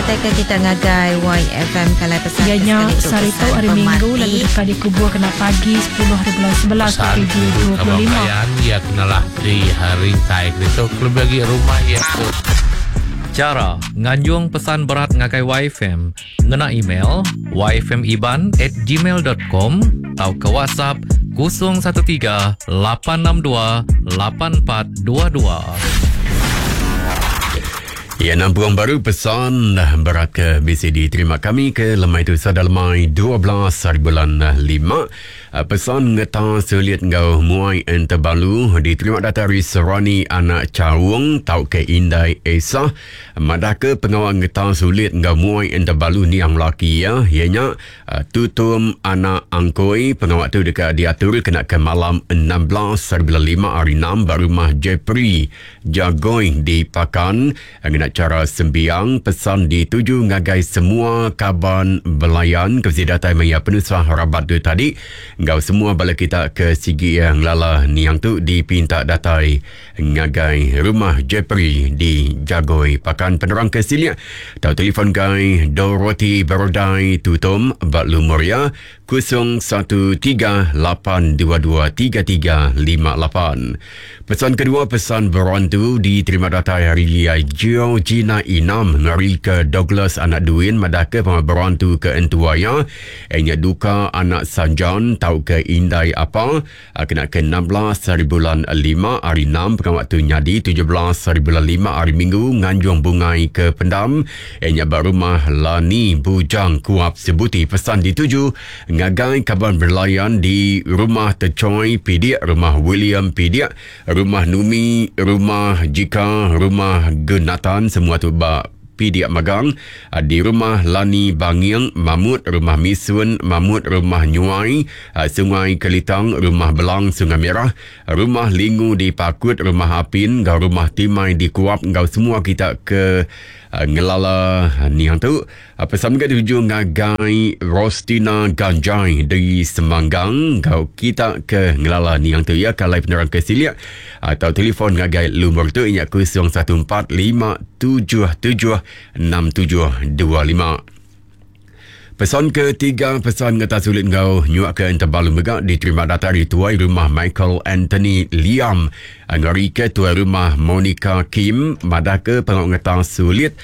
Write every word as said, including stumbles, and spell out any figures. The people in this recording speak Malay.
teka kita ngagai Y F M Kalai pesan. Ianya Sarito hari Minggu lalu dekat di kubur kena pagi sepuluh hari bulan sebelas tujuh dua puluh lima. Ya kenalah di hari taik itu lebih bagi rumah ya tu. Cara nganjung pesan berat ngagai Y F M ngena email y f m iban at gmail dot com atau ke WhatsApp kosong satu tiga lapan enam dua lapan empat dua dua. Ya, nampuang baru pesan berat ke B C D. Terima kami ke lemai itu sada lemai dua belas hari bulan lima. Pesan ngeta selit ngau muai enterbalu diterima data dari Serani anak Cawung tau ke Indai Esa. Madaka pengawal ngeta sulit ngau muai enterbalu ni yang laki ya. Ianya tutum anak angkoi pengawal tu dekat diatur kena ke malam enam belas hari bulan lima hari enam barumah Jepri Jagoi di Pakan. Ngena cara sembiang pesan dituju ngagai semua kaban belayan kesidatan maya penusah rabat tu tadi. Ngau semua bala kita ke sigi yang lala ni yang tu dipinta datai ngagai rumah Jepri di Jagoi Pakan penerang ke sini. Tau telefon gai Dorothy Barodai Tutum Bat Lumoria kosong satu tiga lapan dua dua tiga tiga lima lapan. Pesan kedua pesan berantu diterima datai hari liai Georgina Inam ngari ke Douglas anak Duin madaka pama berantu ke Entuaya enya duka anak Sanjan tau ke Indai apa kena ke enam belas hari bulan lima hari enam pengamat tu nyadi tujuh belas hari bulan lima hari Minggu nganjung bungai ke Pendam enya barumah Lani Bujang Kuap sebuti pesan dituju ngagai kaban berlayan di rumah Tecoy Pidik rumah William Pidik rumah Numi rumah Jika rumah Genatan semua tu ba Pidik Magang di rumah Lani Bangiang Mamut rumah Misun Mamut rumah Nyuai Sungai Kelitang rumah Belang Sungai Merah rumah Lingu di Pakut rumah Apin gau rumah Timai di Kuap gau semua kita ke uh, ngelala ni yang tu pesan ke tuju ngagai Rostina Ganjai dari Semanggang gau kita ke ngelala ni yang tu ya kalai penerang ke Siliak atau telefon ngagai lumur tu inyak kosong satu empat lima tujuh tujuh enam tujuh dua lima. Pesan ketiga pesan ngata sulit ngau nyuak ke Enterbalu megak diterima data dari tuai rumah Michael Anthony Liam ngari ke tuai rumah Monica Kim madaka pengau ngata sulit